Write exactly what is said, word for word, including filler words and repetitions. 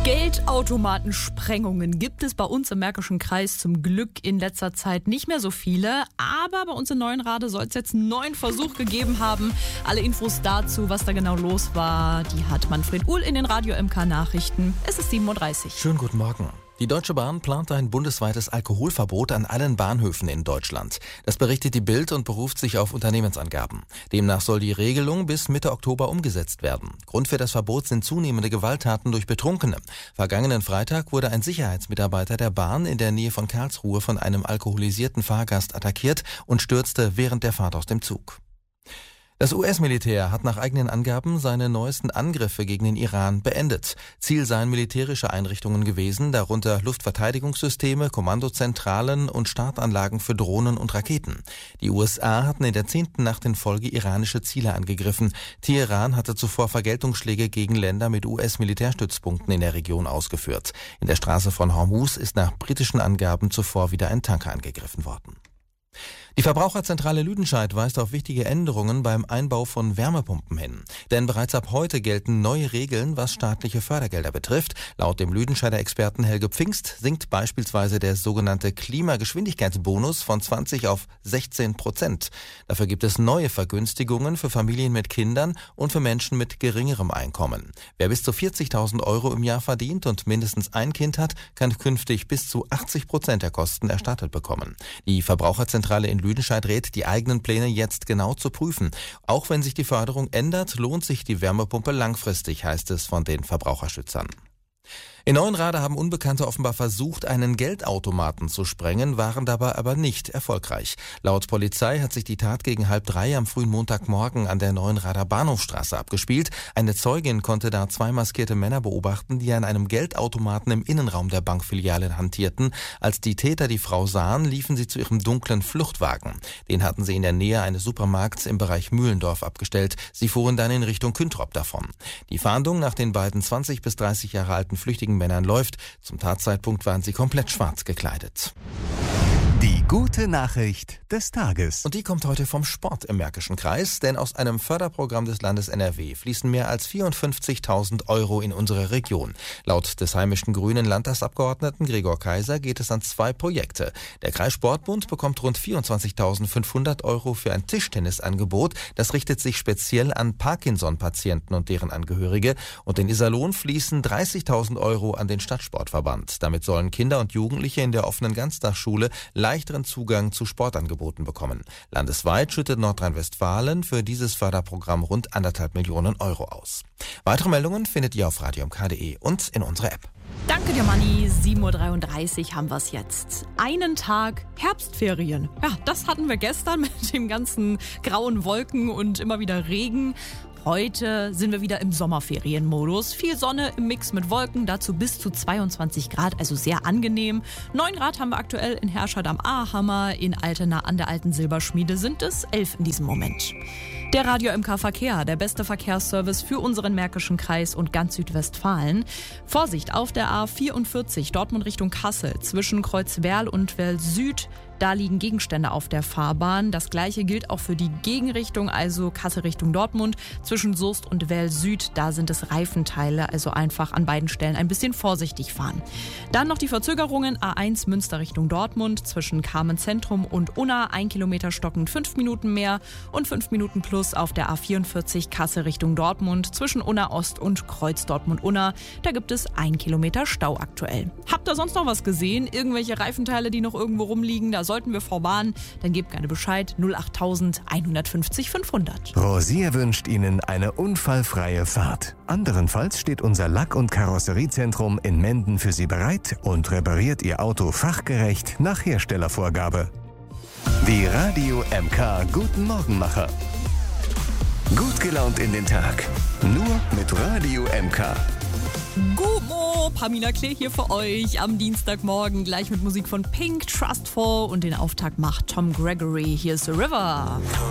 Geldautomatensprengungen gibt es bei uns im Märkischen Kreis zum Glück in letzter Zeit nicht mehr so viele. Aber bei uns in Neuenrade soll es jetzt einen neuen Versuch gegeben haben. Alle Infos dazu, was da genau los war, die hat Manfred Uhl in den Radio M K Nachrichten. Es ist sieben Uhr dreißig. Schönen guten Morgen. Die Deutsche Bahn plant ein bundesweites Alkoholverbot an allen Bahnhöfen in Deutschland. Das berichtet die Bild und beruft sich auf Unternehmensangaben. Demnach soll die Regelung bis Mitte Oktober umgesetzt werden. Grund für das Verbot sind zunehmende Gewalttaten durch Betrunkene. Vergangenen Freitag wurde ein Sicherheitsmitarbeiter der Bahn in der Nähe von Karlsruhe von einem alkoholisierten Fahrgast attackiert und stürzte während der Fahrt aus dem Zug. Das U S-Militär hat nach eigenen Angaben seine neuesten Angriffe gegen den Iran beendet. Ziel seien militärische Einrichtungen gewesen, darunter Luftverteidigungssysteme, Kommandozentralen und Startanlagen für Drohnen und Raketen. Die U S A hatten in der zehnten Nacht in Folge iranische Ziele angegriffen. Teheran hatte zuvor Vergeltungsschläge gegen Länder mit U S-Militärstützpunkten in der Region ausgeführt. In der Straße von Hormuz ist nach britischen Angaben zuvor wieder ein Tanker angegriffen worden. Die Verbraucherzentrale Lüdenscheid weist auf wichtige Änderungen beim Einbau von Wärmepumpen hin. Denn bereits ab heute gelten neue Regeln, was staatliche Fördergelder betrifft. Laut dem Lüdenscheider Experten Helge Pfingst sinkt beispielsweise der sogenannte Klimageschwindigkeitsbonus von zwanzig auf sechzehn Prozent. Dafür gibt es neue Vergünstigungen für Familien mit Kindern und für Menschen mit geringerem Einkommen. Wer bis zu vierzigtausend Euro im Jahr verdient und mindestens ein Kind hat, kann künftig bis zu achtzig Prozent der Kosten erstattet bekommen. Die Verbraucherzentrale in Lüdenscheid rät, die eigenen Pläne jetzt genau zu prüfen. Auch wenn sich die Förderung ändert, lohnt sich die Wärmepumpe langfristig, heißt es von den Verbraucherschützern. In Neuenrade haben Unbekannte offenbar versucht, einen Geldautomaten zu sprengen, waren dabei aber nicht erfolgreich. Laut Polizei hat sich die Tat gegen halb drei am frühen Montagmorgen an der Neuenrader Bahnhofstraße abgespielt. Eine Zeugin konnte da zwei maskierte Männer beobachten, die an einem Geldautomaten im Innenraum der Bankfiliale hantierten. Als die Täter die Frau sahen, liefen sie zu ihrem dunklen Fluchtwagen. Den hatten sie in der Nähe eines Supermarkts im Bereich Mühlendorf abgestellt. Sie fuhren dann in Richtung Küntrop davon. Die Fahndung nach den beiden zwanzig bis dreißig Jahre alten Flüchtigen Männern läuft. Zum Tatzeitpunkt waren sie komplett schwarz gekleidet. Die gute Nachricht des Tages. Und die kommt heute vom Sport im Märkischen Kreis, denn aus einem Förderprogramm des Landes N R W fließen mehr als vierundfünfzigtausend Euro in unsere Region. Laut des heimischen grünen Landtagsabgeordneten Gregor Kaiser geht es an zwei Projekte. Der Kreissportbund bekommt rund vierundzwanzigtausendfünfhundert Euro für ein Tischtennisangebot. Das richtet sich speziell an Parkinson-Patienten und deren Angehörige. Und in Iserlohn fließen dreißigtausend Euro an den Stadtsportverband. Damit sollen Kinder und Jugendliche in der offenen Ganztagsschule leichteren Zugang zu Sportangeboten bekommen. Landesweit schüttet Nordrhein-Westfalen für dieses Förderprogramm rund anderthalb Millionen Euro aus. Weitere Meldungen findet ihr auf radio m k punkt de und in unserer App. Danke dir, Manni. sieben Uhr dreiunddreißig haben wir es jetzt. Einen Tag Herbstferien. Ja, das hatten wir gestern mit den ganzen grauen Wolken und immer wieder Regen. Heute sind wir wieder im Sommerferienmodus. Viel Sonne im Mix mit Wolken, dazu bis zu zweiundzwanzig Grad, also sehr angenehm. neun Grad haben wir aktuell in Herscheid am Ahammer, in Altena an der alten Silberschmiede sind es elf in diesem Moment. Der Radio M K Verkehr, der beste Verkehrsservice für unseren Märkischen Kreis und ganz Südwestfalen. Vorsicht auf der A vierundvierzig, Dortmund Richtung Kassel, zwischen Kreuzwerl und Well Süd. Da liegen Gegenstände auf der Fahrbahn. Das gleiche gilt auch für die Gegenrichtung, also Kassel Richtung Dortmund. Zwischen Soest und Well Süd, da sind es Reifenteile, also einfach an beiden Stellen ein bisschen vorsichtig fahren. Dann noch die Verzögerungen. A eins Münster Richtung Dortmund, zwischen Carmen Zentrum und Unna, ein Kilometer stockend fünf Minuten mehr und fünf Minuten plus auf der A vierundvierzig Kassel Richtung Dortmund, zwischen Unna Ost und Kreuz Dortmund-Unna. Da gibt es ein Kilometer Stau aktuell. Habt ihr sonst noch was gesehen? Irgendwelche Reifenteile, die noch irgendwo rumliegen? Da sollten wir vorwarnen, dann gebt gerne Bescheid. null acht eins fünf null fünfhundert. Rosier wünscht Ihnen eine unfallfreie Fahrt. Anderenfalls steht unser Lack- und Karosseriezentrum in Menden für Sie bereit und repariert Ihr Auto fachgerecht nach Herstellervorgabe. Die Radio M K Guten Morgenmacher. Gut gelaunt in den Tag. Nur mit Radio M K. Gummo, Pamina Klee hier für euch am Dienstagmorgen, gleich mit Musik von Pink, Trustful und den Auftakt macht Tom Gregory. Hier ist The River.